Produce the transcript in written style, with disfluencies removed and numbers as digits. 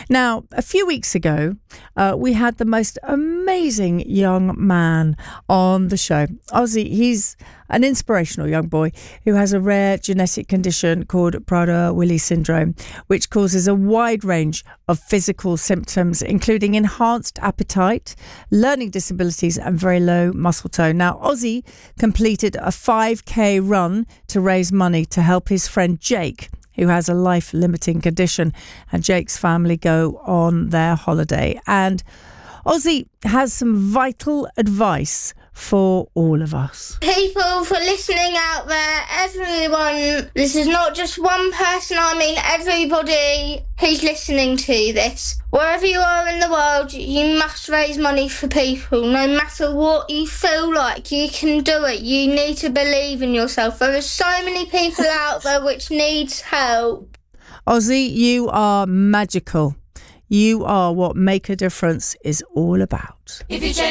Now, a few weeks ago, we had the most amazing young man on the show. Ozzy, he's an inspirational young boy who has a rare genetic condition called Prader-Willi syndrome, which causes a wide range of physical symptoms, including enhanced appetite, learning disabilities, and very low muscle tone. Now, Ozzy completed a 5K run to raise money to help his friend Jake, who has a life-limiting condition, and Jake's family go on their holiday. And Ozzy has some vital advice for all of us. People for listening out there, everyone, this is not just one person, I mean everybody who's listening to this. Wherever you are in the world, you must raise money for people. No matter what you feel like, you can do it. You need to believe in yourself. There are so many people out there which needs help. Ozzy, you are magical. You are what Make a Difference is all about.